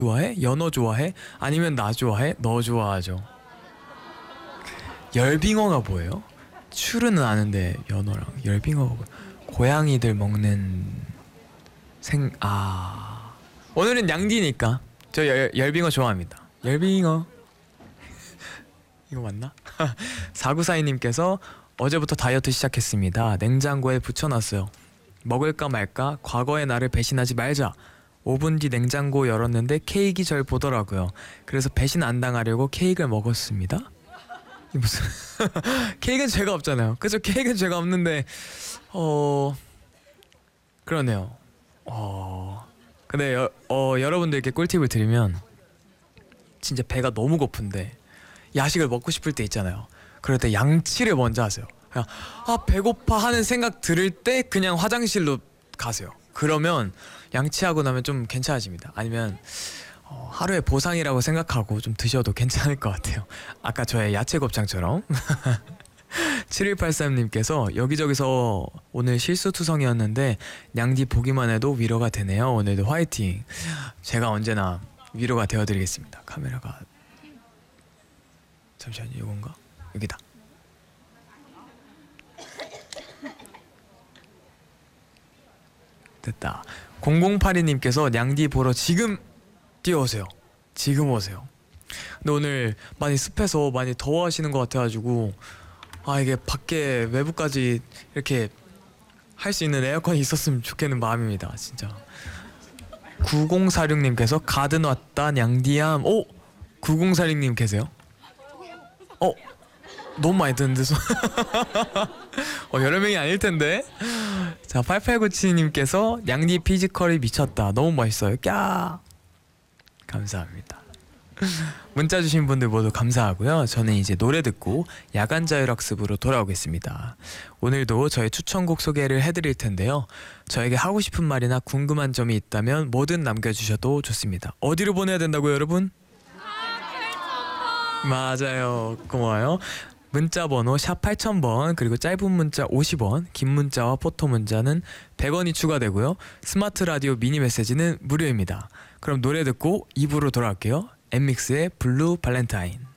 좋아해? 연어 좋아해? 아니면 나 좋아해? 너 좋아하죠. 열빙어가 뭐예요? 추르는 아는데 연어랑 열빙어가 뭐야? 고양이들 먹는 오늘은 양디니까 저 열빙어 좋아합니다. 열빙어 이거 맞나? 사구사이님께서 어제부터 다이어트 시작했습니다. 냉장고에 붙여놨어요. 먹을까 말까 과거의 나를 배신하지 말자. 5분 뒤 냉장고 열었는데 케이크 절 보더라고요. 그래서 배신 안 당하려고 케이크를 먹었습니다. 이 무슨 케이크는 죄가 없잖아요. 그죠? 케이크는 죄가 없는데 그러네요. 근데 여러분들께 꿀팁을 드리면 진짜 배가 너무 고픈데 야식을 먹고 싶을 때 있잖아요. 그럴 때 양치를 먼저 하세요. 그냥 배고파 하는 생각 들을 때 그냥 화장실로 가세요. 그러면 양치하고 나면 좀 괜찮아집니다. 아니면 하루의 보상이라고 생각하고 좀 드셔도 괜찮을 것 같아요. 아까 저의 야채 곱창처럼. 7183님께서 여기저기서 오늘 실수투성이었는데 냥디 보기만 해도 위로가 되네요. 오늘도 화이팅. 제가 언제나 위로가 되어드리겠습니다. 카메라가 잠시만요. 이건가? 여기다. 됐다. 0082님께서 냥디 보러 지금 뛰어오세요. 지금 오세요. 근데 오늘 많이 습해서 많이 더워하시는 것 같아가지고 이게 밖에 외부까지 이렇게 할 수 있는 에어컨이 있었으면 좋겠는 마음입니다. 진짜. 9046님께서 가든 왔다 냥디암. 9046님 계세요? 너무 많이 듣는데 여러 명이 아닐 텐데. 자, 8897님께서 냥디 피지컬이 미쳤다. 너무 멋있어요. 꺄. 감사합니다. 문자 주신 분들 모두 감사하고요. 저는 이제 노래 듣고 야간 자율학습으로 돌아오겠습니다. 오늘도 저의 추천곡 소개를 해드릴 텐데요. 저에게 하고 싶은 말이나 궁금한 점이 있다면 뭐든 남겨주셔도 좋습니다. 어디로 보내야 된다고요, 여러분? 맞아요. 고마워요. 문자 번호 샵 8000번, 그리고 짧은 문자 50원, 긴 문자와 포토 문자는 100원이 추가되고요. 스마트 라디오 미니 메시지는 무료입니다. 그럼 노래 듣고 2부로 돌아올게요. 엠믹스의 블루 발렌타인.